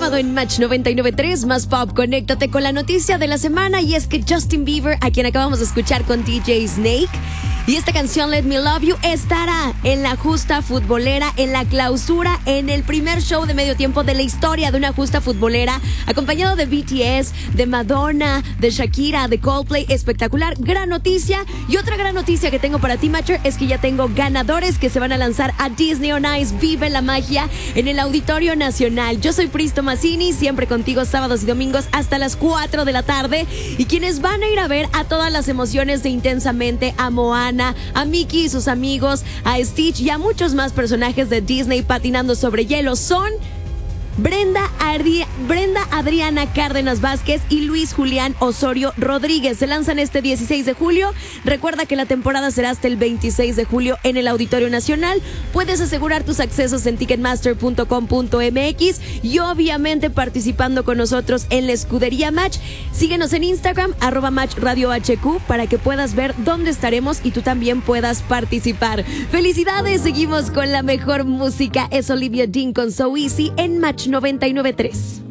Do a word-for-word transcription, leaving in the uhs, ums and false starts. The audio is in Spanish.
sábado en Match noventa y nueve punto tres, más pop. Conéctate con la noticia de la semana, y es que Justin Bieber, a quien acabamos de escuchar con D J Snake, y esta canción Let Me Love You estará en la justa futbolera, en la clausura, en el primer show de medio tiempo de la historia de una justa futbolera, acompañado de B T S, de Madonna, de Shakira, de Coldplay. Espectacular, gran noticia. Y otra gran noticia que tengo para ti, Matcher, es que ya tengo ganadores que se van a lanzar a Disney on Ice. Vive la magia en el Auditorio Nacional. Yo soy Pristo Mazzini, siempre contigo sábados y domingos hasta las cuatro de la tarde. Y quienes van a ir a ver a todas las emociones de Intensamente, a Moana, a Mickey y sus amigos, a Stitch y a muchos más personajes de Disney patinando sobre hielo son Brenda, Adri- Brenda Adriana Cárdenas Vázquez y Luis Julián Osorio Rodríguez. Se lanzan este dieciséis de julio. Recuerda que la temporada será hasta el veintiséis de julio en el Auditorio Nacional. Puedes asegurar tus accesos en ticketmaster punto com punto m x y obviamente participando con nosotros en la escudería Match. Síguenos en Instagram, arroba Match Radio H Q, para que puedas ver dónde estaremos y tú también puedas participar. ¡Felicidades! Seguimos con la mejor música. Es Olivia Dean con So Easy en Match noventa y nueve punto tres.